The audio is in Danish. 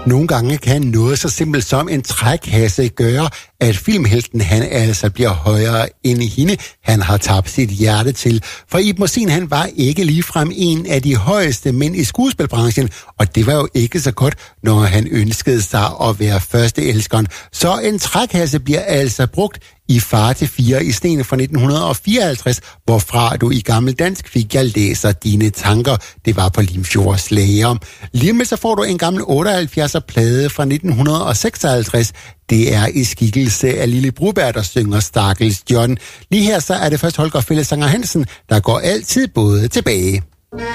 Nogle gange kan noget så simpelt som en trækasse gøre, at filmhelten han altså bliver højere end hende, han har tabt sit hjerte til. For Ib Mossin han var ikke ligefrem en af de højeste mænd i skuespilbranchen, og det var jo ikke så godt, når han ønskede sig at være førsteelskeren. Så en trækasse bliver altså brugt i Far til 4 i Sten fra 1954, hvorfra du i gammeldansk fik jeg læser dine tanker. Det var på Limfjords Lager. Lige med så får du en gammel 78'er plade fra 1956. Det er i skikkelse af Lille Broberg, der synger Stakkels John. Lige her så er det først Holger Fælles Sanger Hansen, der går altid både tilbage.